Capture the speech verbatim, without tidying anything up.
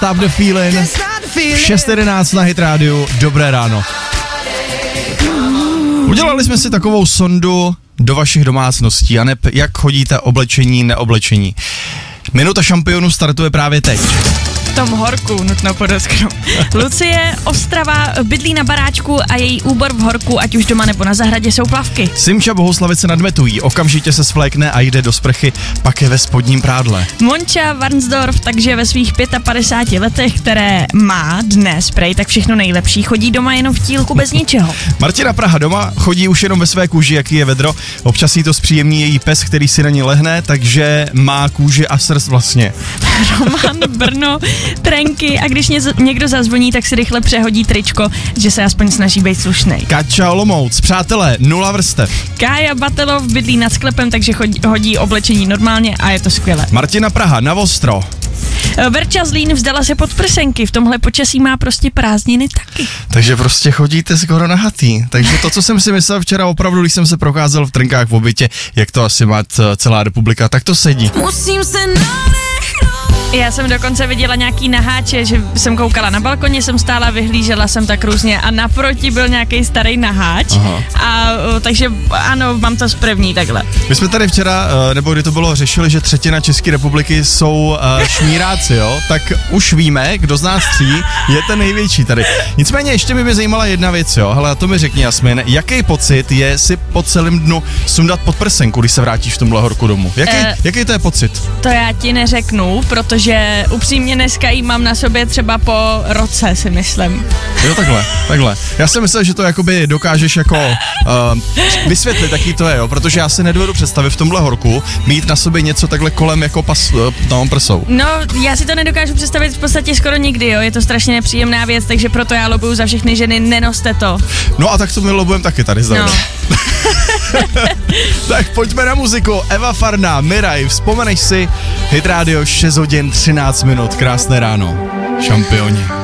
Stop the Feeling. šest jedenáct na Hit Radio. Dobré ráno. Udělali jsme si takovou sondu do vašich domácností, a ne jak chodíte oblečení, neoblečení. Minuta šampionu startuje právě teď. V tom horku, nutno podotknout. Lucie Ostrava bydlí na baráčku a její úbor v horku, ať už doma nebo na zahradě, jsou plavky. Simča Bohuslavice nad Metují, okamžitě se svlékne a jde do sprchy, pak je ve spodním prádle. Monča Varnsdorf, takže ve svých padesáti pěti letech, které má dnes prej, tak všechno nejlepší, chodí doma jenom v tílku bez ničeho. Martina Praha doma chodí už jenom ve své kůži, jaký je vedro. Občas jí to zpříjemní její pes, který si na ní lehne, takže má kůži a srst vlastně. Roman Brno, trenky, a když někdo zazvoní, tak si rychle přehodí tričko, že se aspoň snaží být slušnej. Kača Olomouc, přátelé, nula vrstev. Kája Batelov bydlí nad sklepem, takže chodí, hodí oblečení normálně a je to skvělé. Martina Praha na Ostro. Verča Zlín vzdala se podprsenky, v tomhle počasí má prostě prázdniny taky. Takže prostě chodíte skoro nahatý. Takže to, co jsem si myslel včera opravdu, když jsem se procházel v trenkách v obytě, jak to asi má celá republika, tak to sedí. Musím se Já jsem dokonce viděla nějaký naháče, že jsem koukala na balkoně, jsem stála, vyhlížela jsem tak různě a naproti byl nějaký starý naháč. Aha. A takže ano, mám to z první takhle. My jsme tady včera, nebo kdy to bylo, řešili, že třetina České republiky jsou uh, šmíráci, jo? Tak už víme, kdo z nás tří je ten největší tady. Nicméně ještě by mě zajímala jedna věc, jo? Hele, to mi řekni, Jasmin, jaký pocit je si po celém dnu sundat podprsenku, když se vrátíš v tomhle horku domů? Jaký, uh, jaký to je pocit? To já ti neřeknu, protože že upřímně dneska jí mám na sobě třeba po roce, si myslím. Jo, takhle, takhle. Já jsem myslel, že to jakoby dokážeš jako uh, vysvětlit, jaký to je, jo, protože já si nedovedu představit v tomhle horku mít na sobě něco takhle kolem jako pas, uh, no, prsou. No, já si to nedokážu představit v podstatě skoro nikdy, jo, je to strašně nepříjemná věc, takže proto já lobuju za všechny ženy, nenoste to. No a tak to my lobujeme taky tady zde. No. Tak pojďme na muziku. Eva Farná, Miraj, vzpomeneš si, Hit Radio šest hodin třináct minut, krásné ráno, šampioni.